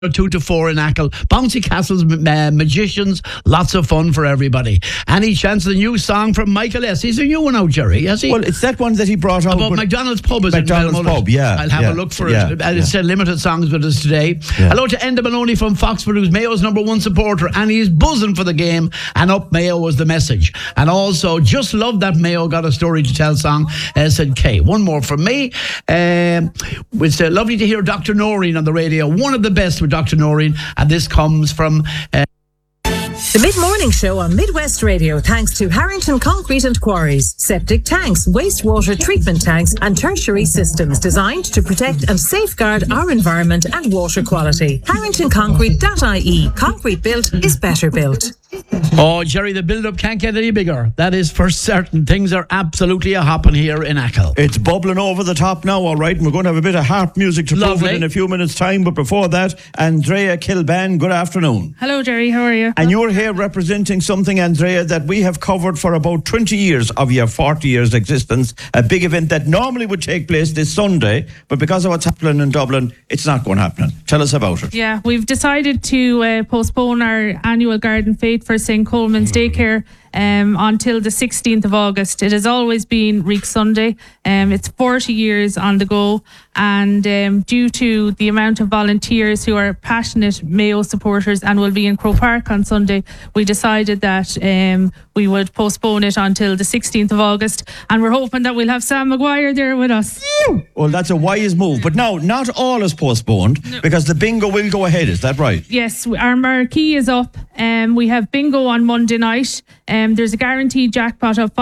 2 to 4 in Achill. Bouncy Castles, magicians, lots of fun for everybody. Any chance of the new song from Michael S? Is there a new one out, Jerry? Has he? Well, it's that one that he brought out. About McDonald's Pub. Is McDonald's Pub, yeah. I'll have a look for it. It said limited songs with us today. Yeah. Hello to Enda Maloney from Foxford, who's Mayo's #1 supporter, and he's buzzing for the game. And up Mayo was the message. And also, just love that Mayo got a story to tell song, said Kay. One more from me. It's lovely to hear Dr. Noreen on the radio. One of the best with Dr. Noreen, and this comes from the Mid-Morning Show on Midwest Radio, thanks to Harrington Concrete and Quarries, septic tanks, wastewater treatment tanks and tertiary systems designed to protect and safeguard our environment and water quality. HarringtonConcrete.ie. Concrete built is better built. Oh, Jerry, the build-up can't get any bigger. That is for certain. Things are absolutely a-hopping here in Achill. It's bubbling over the top now, all right, and we're going to have a bit of harp music to prove it in a few minutes' time. But before that, Andrea Kilban, good afternoon. Hello, Jerry. How are you? And you're here representing something, Andrea, that we have covered for about 20 years of your 40 years existence. A big event that normally would take place this Sunday, but because of what's happening in Dublin, it's not going to happen. Tell us about it. Yeah, we've decided to postpone our annual garden fete for St. Coleman's Daycare until the 16th of August. It has always been Reek Sunday. It's 40 years on the go, and due to the amount of volunteers who are passionate Mayo supporters and will be in Croke Park on Sunday, we decided that we would postpone it until the 16th of August, and we're hoping that we'll have Sam Maguire there with us. Well, that's a wise move. But now, not all is postponed, because the bingo will go ahead. Is that right? Yes, our marquee is up. We have bingo on Monday night. There's a guaranteed jackpot of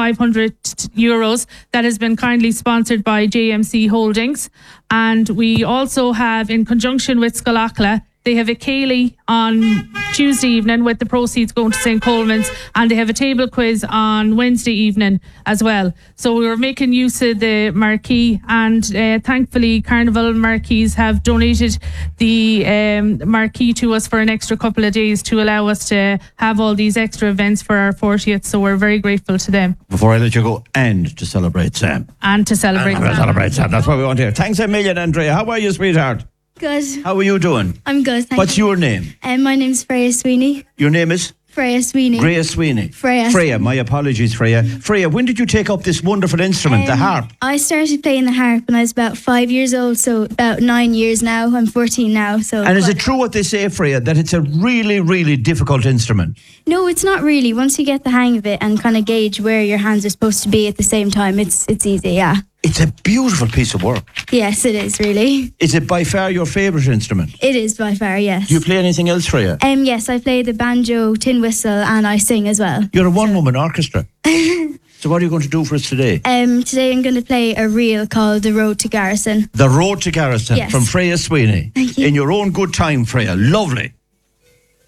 €500 that has been kindly sponsored by JMC Holdings. And we also have, in conjunction with Scolacla, they have a Ceilidh on Tuesday evening with the proceeds going to St. Coleman's, and they have a table quiz on Wednesday evening as well. So we were making use of the marquee, and thankfully Carnival Marquees have donated the marquee to us for an extra couple of days to allow us to have all these extra events for our 40th. So we're very grateful to them. Before I let you go, and to celebrate Sam. And to celebrate Sam. That's what we want here. Thanks a million, Andrea. How are you, sweetheart? Good. How are you doing? I'm good, thank What's you. your name? My name's Freya Sweeney. Your name is? Freya Sweeney. Freya Sweeney. Freya. My apologies, Freya. Freya, when did you take up this wonderful instrument, the harp? I started playing the harp when I was about 5 years old, so about 9 years now. I'm 14 now. And is it true what they say, Freya, that it's a really, really difficult instrument? No, it's not really. Once you get the hang of it and kind of gauge where your hands are supposed to be at the same time, it's easy, yeah. It's a beautiful piece of work. Yes, it is, really. Is it by far your favourite instrument? It is by far, yes. Do you play anything else, Freya? Yes, I play the banjo, tin whistle, and I sing as well. You're a one-woman orchestra. So what are you going to do for us today? Today I'm going to play a reel called The Road to Garrison. The Road to Garrison, yes. From Freya Sweeney. Thank you. In your own good time, Freya. Lovely.